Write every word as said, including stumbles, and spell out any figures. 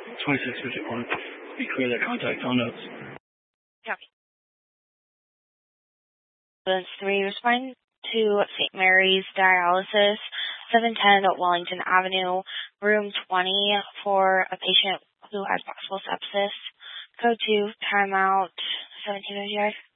twenty-six fifty-one. Be clear that contact on notes. Copy. Ambulance three, respond to Saint Mary's Dialysis, seven ten Wellington Avenue, room twenty, for a patient who has possible sepsis. Code two, timeout, seventeen fifty-five.